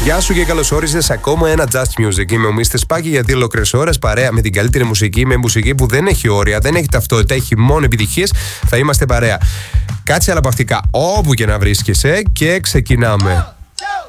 Γεια σου και καλώς όρισες ακόμα ένα Just Music. Είμαι ο Mr. Σπάκη γιατί ολόκληρες ώρες παρέα με την καλύτερη μουσική, με μουσική που δεν έχει όρια, δεν έχει ταυτότητα, έχει μόνο επιτυχίες. Θα είμαστε παρέα. Κάτσε αναπαυτικά όπου και να βρίσκεσαι και ξεκινάμε.